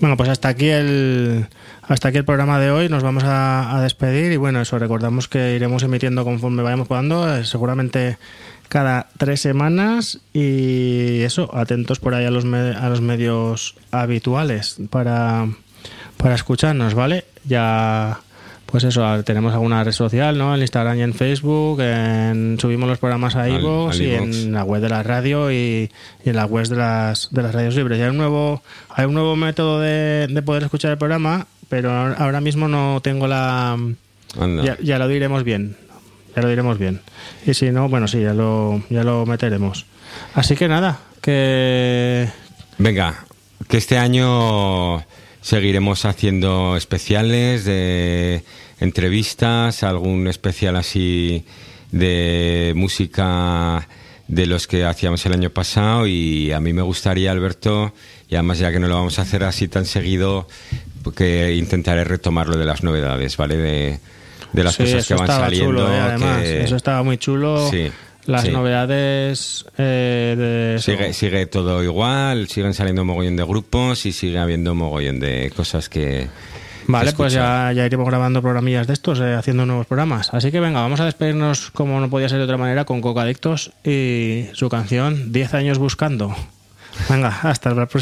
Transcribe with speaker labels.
Speaker 1: Bueno, pues hasta aquí el programa de hoy. Nos vamos a despedir y bueno, eso, recordamos que iremos emitiendo conforme vayamos podando, seguramente cada 3 semanas, y eso, atentos por ahí a los medios habituales para escucharnos, ¿vale? Ya, pues eso, tenemos alguna red social, ¿no? En Instagram y en Facebook, subimos los programas a iVoox y en la web de la radio y en la web de las radios libres. Y hay un nuevo método de poder escuchar el programa, pero ahora mismo no tengo ya lo diremos bien. Ya lo diremos bien. Y si no, bueno, sí, ya lo meteremos. Así que nada, que...
Speaker 2: Venga, que este año seguiremos haciendo especiales de entrevistas, algún especial así de música de los que hacíamos el año pasado, y a mí me gustaría, Alberto, y además ya que no lo vamos a hacer así tan seguido, que intentaré retomar lo de las novedades, ¿vale? De las cosas que van saliendo.
Speaker 1: Chulo, además, eso estaba muy chulo.
Speaker 2: Sí,
Speaker 1: las novedades.
Speaker 2: Sigue todo igual, siguen saliendo mogollón de grupos y sigue habiendo mogollón de cosas que.
Speaker 1: Vale, pues ya iremos grabando programillas de estos, haciendo nuevos programas. Así que venga, vamos a despedirnos, como no podía ser de otra manera, con Cocadictos y su canción 10 años buscando. Venga, hasta la próxima.